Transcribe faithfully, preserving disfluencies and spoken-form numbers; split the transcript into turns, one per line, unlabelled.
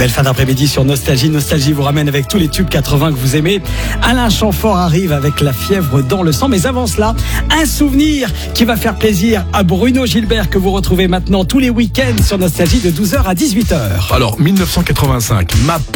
Belle fin d'après-midi sur Nostalgie. Nostalgie vous ramène avec tous les tubes quatre-vingts que vous aimez. Alain Chamfort arrive avec La fièvre dans le sang. Mais avant cela, un souvenir qui va faire plaisir à Bruno Gilbert que vous retrouvez maintenant tous les week-ends sur Nostalgie de douze heures à dix-huit heures.
Alors, mille neuf cent quatre-vingt-cinq, ma